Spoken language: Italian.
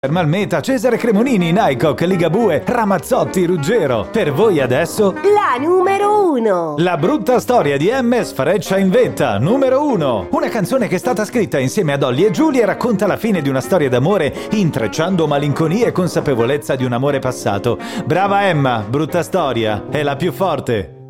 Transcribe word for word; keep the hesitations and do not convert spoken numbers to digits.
Malmeta, Cesare Cremonini, Nycock, Ligabue, Ramazzotti, Ruggero. Per voi adesso la numero uno. La brutta storia di Emmes Freccia in vetta, numero uno. Una canzone che è stata scritta insieme a Dolly e Giulia e racconta la fine di una storia d'amore intrecciando malinconia e consapevolezza di un amore passato. Brava Emma, brutta storia, è la più forte.